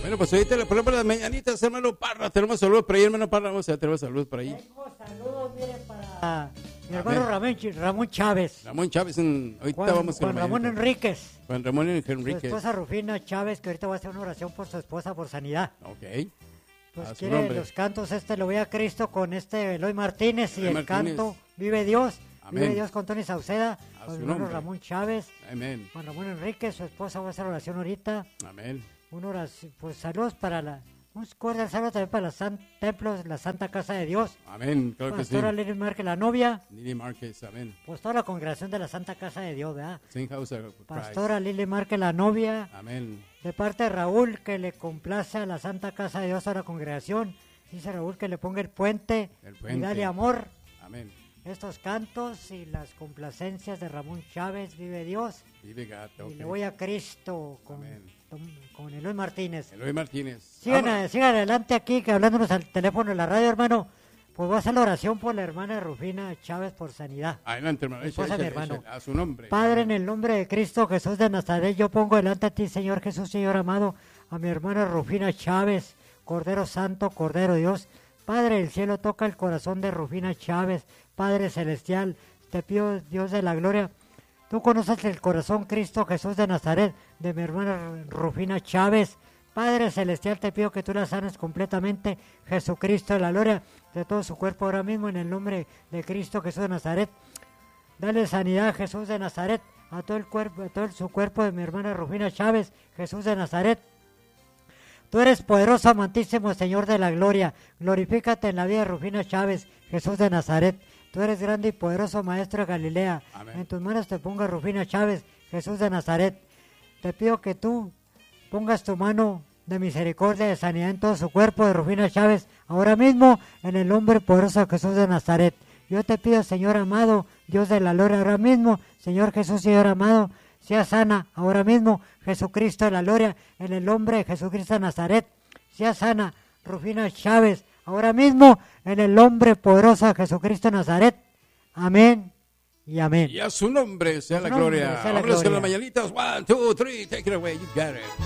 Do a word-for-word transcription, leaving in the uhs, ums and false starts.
Bueno, pues ahorita le ponemos las mañanitas, hermano Parra. Tenemos saludos por ahí, hermano Parra. Vamos a tener saludos por ahí. Tengo saludos, mire, para mi hermano Ramón, Ramón Chávez. Ramón Chávez, en, ahorita Juan, vamos con Juan Ramón Enríquez. Juan Ramón Su Enríquez. esposa Rufina Chávez, que ahorita va a hacer una oración por su esposa por sanidad. Ok. Pues A su quiere nombre. los cantos, este lo voy a Cristo con este Eloy Martínez y Eloy el Martínez. canto Vive Dios. Amén. Vive Dios con Tony Sauceda, A con su mi hermano nombre. Ramón Chávez, Amén. Juan Ramón Enríquez, su esposa va a hacer oración ahorita. Amén. Una oración, pues saludos para la, un cordial saludo también para los san, templos, la Santa Casa de Dios. Amén. Claro que sí. Pastora Lili Márquez, la novia, Lili Márquez. Amén. pues toda la congregación de la Santa Casa de Dios, ¿verdad? Sing House of Christ. Pastora Lili Márquez, la novia, Amén. de parte de Raúl, que le complace a la Santa Casa de Dios a la congregación. Dice Raúl que le ponga el puente, El y puente. dale amor. Amén. Estos cantos y las complacencias de Ramón Chávez, Vive Dios. Vive gato. Y ok. le voy a Cristo con, Amén. con, con Eloy Martínez. Eloy Martínez. Sigan, Vamos. a- sigan adelante aquí, que hablándonos al teléfono de la radio, hermano. Pues voy a hacer la oración por la hermana Rufina Chávez por sanidad. Adelante, hermano. Echa, Esposa de mi echa, hermano. echa. A su nombre. Padre, en el nombre de Cristo Jesús de Nazaret, yo pongo delante a ti, Señor Jesús, Señor amado, a mi hermana Rufina Chávez, Cordero Santo, Cordero Dios. Padre del cielo, toca el corazón de Rufina Chávez, Padre celestial, te pido, Dios de la gloria, tú conoces el corazón, Cristo Jesús de Nazaret, de mi hermana Rufina Chávez. Padre celestial, te pido que tú la sanes completamente, Jesucristo de la gloria, de todo su cuerpo ahora mismo, en el nombre de Cristo Jesús de Nazaret. Dale sanidad, Jesús de Nazaret, a todo el cuerpo, a todo su cuerpo de mi hermana Rufina Chávez, Jesús de Nazaret. Tú eres poderoso, amantísimo Señor de la gloria. Glorifícate en la vida de Rufina Chávez, Jesús de Nazaret. Tú eres grande y poderoso Maestro de Galilea. Amén. En tus manos te ponga Rufina Chávez, Jesús de Nazaret. Te pido que tú pongas tu mano de misericordia y de sanidad en todo su cuerpo de Rufina Chávez, ahora mismo, en el nombre poderoso de Jesús de Nazaret. Yo te pido, Señor amado, Dios de la gloria, ahora mismo, Señor Jesús, Señor amado, sea sana ahora mismo, Jesucristo de la gloria, en el nombre de Jesucristo de Nazaret. Sea sana, Rufina Chávez, ahora mismo, en el nombre poderoso de Jesucristo de Nazaret. Amén y amén. Y a su nombre sea A su la nombre gloria. sea la Vámonos con gloria. las mañanitas. One, two, three. Take it away. You got it.